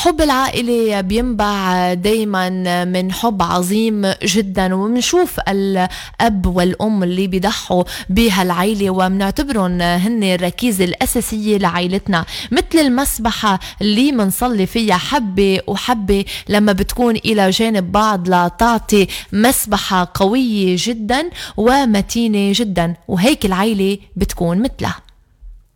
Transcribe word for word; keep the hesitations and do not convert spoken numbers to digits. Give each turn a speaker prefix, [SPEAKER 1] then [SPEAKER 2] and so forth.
[SPEAKER 1] حب العائلة بينبع دايما من حب عظيم جدا، ومنشوف الأب والأم اللي بيضحوا بهالعائلة ومنعتبرهم هن الركيزة الأساسية لعائلتنا، مثل المسبحة اللي منصلي فيها حبة وحبة لما بتكون إلى جانب بعض لتعطي مسبحة قوية جدا ومتينة جدا، وهيك العائلة بتكون مثلها.